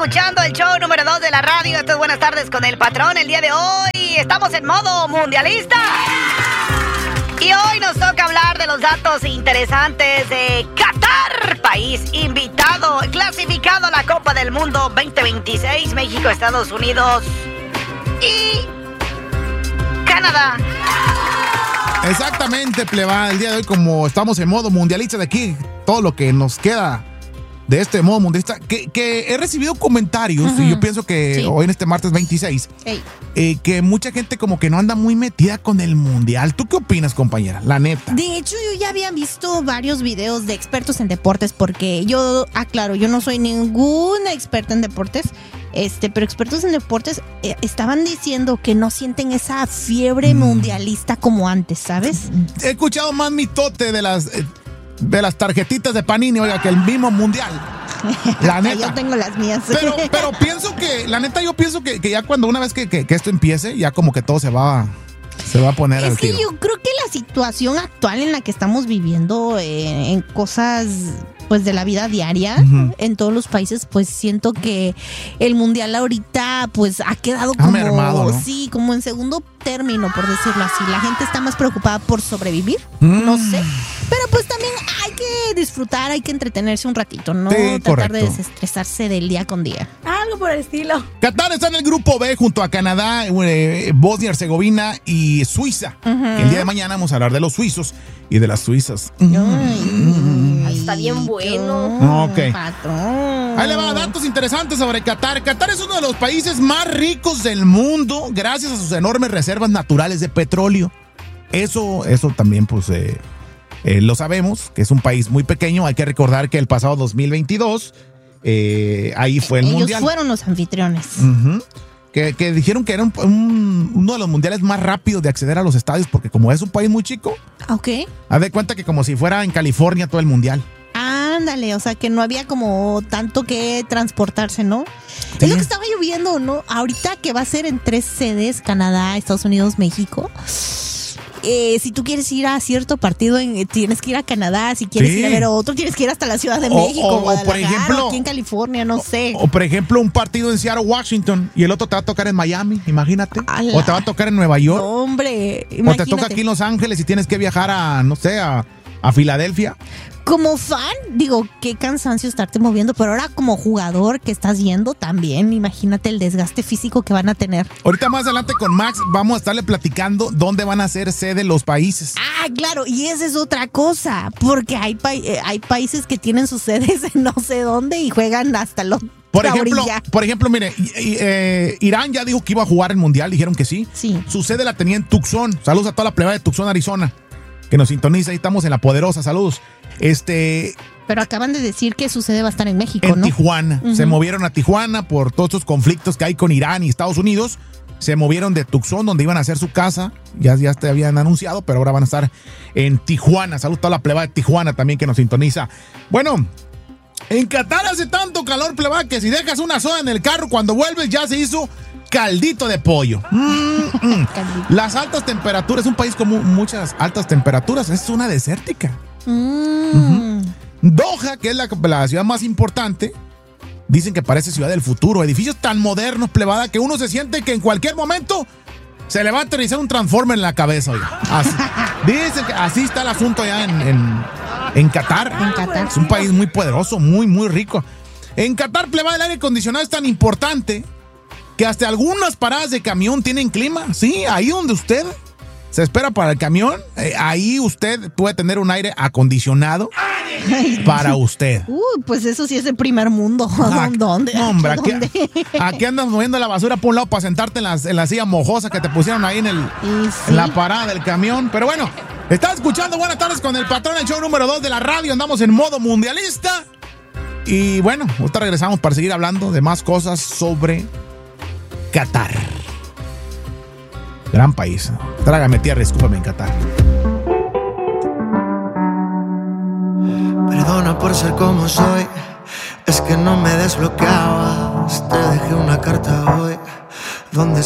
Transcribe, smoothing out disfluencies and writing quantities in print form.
escuchando el show número 2 de la radio. Esto es Buenas Tardes con el Patrón. El día de hoy estamos en modo mundialista. Y hoy nos toca hablar de los datos interesantes de Qatar, país invitado, clasificado a la Copa del Mundo 2026. México, Estados Unidos y Canadá. Exactamente, plebada. El día de hoy, como estamos en modo mundialista, de aquí todo lo que nos queda de este modo mundialista, que he recibido comentarios, y yo pienso que hoy en este martes 26, que mucha gente como que no anda muy metida con el mundial. ¿Tú qué opinas, compañera? La neta. De hecho, yo ya había visto varios videos de expertos en deportes, porque yo, aclaro, yo no soy ninguna experta en deportes, pero expertos en deportes estaban diciendo que no sienten esa fiebre mundialista como antes, ¿sabes? He escuchado más mitote de las tarjetitas de Panini, oiga, que el mismo mundial. La neta. Yo tengo las mías. Pero pienso que, la neta, yo pienso que ya cuando una vez que esto empiece, ya como que todo se va a poner al tiro. Es que yo creo que la situación actual en la que estamos viviendo en cosas pues de la vida diaria en todos los países, pues siento que el mundial ahorita pues ha quedado como mermado, ¿no? Sí, como en segundo término, por decirlo así. La gente está más preocupada por sobrevivir, no sé. Pero pues también hay que disfrutar, hay que entretenerse un ratito, ¿no? Sí, tratar de correcto. desestresarse del día con día. Algo por el estilo. Qatar está en el grupo B junto a Canadá, Bosnia y Herzegovina y Suiza. El día de mañana vamos a hablar de los suizos y de las suizas. Está bien bueno. Ok. Patrón. Ahí le va, datos interesantes sobre Qatar. Qatar es uno de los países más ricos del mundo gracias a sus enormes reservas naturales de petróleo. Eso también pues lo sabemos, que es un país muy pequeño. Hay que recordar que el pasado 2022 ahí fue el mundial. Ellos fueron los anfitriones. Que dijeron que era uno de los mundiales más rápidos de acceder a los estadios, porque como es un país muy chico, haz de cuenta que como si fuera en California todo el mundial. Ándale, o sea que no había como tanto que transportarse, ¿no? Sí. Es lo que estaba lloviendo, ¿no? Ahorita que va a ser en 3 sedes, Canadá, Estados Unidos, México. Si tú quieres ir a cierto partido, tienes que ir a Canadá. Si quieres ir a ver otro, tienes que ir hasta la Ciudad de México, Guadalajara, por ejemplo, aquí en California, no sé. O por ejemplo, un partido en Seattle, Washington, y el otro te va a tocar en Miami, imagínate. ¡Hala! O te va a tocar en Nueva York. No, hombre, imagínate. O te toca aquí en Los Ángeles y tienes que viajar a, no sé, a Filadelfia. Como fan, digo, qué cansancio estarte moviendo, pero ahora como jugador que estás yendo también, imagínate el desgaste físico que van a tener. Ahorita más adelante con Max vamos a estarle platicando dónde van a ser sede los países. Ah, claro, y esa es otra cosa, porque hay países que tienen sus sedes en no sé dónde y juegan hasta los... Por ejemplo, mire, Irán ya dijo que iba a jugar el mundial, dijeron que sí. Su sede la tenía en Tucson. Saludos a toda la plebada de Tucson, Arizona, que nos sintoniza. Ahí estamos en La Poderosa, saludos. Pero acaban de decir que su sede va a estar en México, en ¿no? Tijuana. Se movieron a Tijuana por todos estos conflictos que hay con Irán y Estados Unidos. Se movieron de Tucson, donde iban a hacer su casa. Ya te habían anunciado, pero ahora van a estar en Tijuana. Saludos a toda la plebada de Tijuana también que nos sintoniza. Bueno, en Qatar hace tanto calor, plebada, que si dejas una soda en el carro, cuando vuelves ya se hizo caldito de pollo. Las altas temperaturas, es un país con muchas altas temperaturas, es una desértica. Doha, que es la ciudad más importante, dicen que parece ciudad del futuro. Edificios tan modernos, plebada, que uno se siente que en cualquier momento se le va a aterrizar un Transformer en la cabeza, oiga. Dicen que así está el asunto ya en Qatar. Es un país muy poderoso, muy, muy rico. En Qatar, plebada, el aire acondicionado es tan importante que hasta algunas paradas de camión tienen clima. Sí, ahí donde usted se espera para el camión, ahí usted puede tener un aire acondicionado para usted. Pues eso sí es el primer mundo. ¿Dónde? No, hombre, aquí andas moviendo la basura por un lado para sentarte en la silla mojosa que te pusieron ahí en la parada del camión. Pero bueno, estás escuchando Buenas Tardes con el Patrón, el show número 2 de la radio. Andamos en modo mundialista. Y bueno, ahorita regresamos para seguir hablando de más cosas sobre Qatar. Gran país. Trágame tierra, escúpame en Qatar. Perdona por ser como soy, es que no me desbloqueabas. Te dejé una carta hoy donde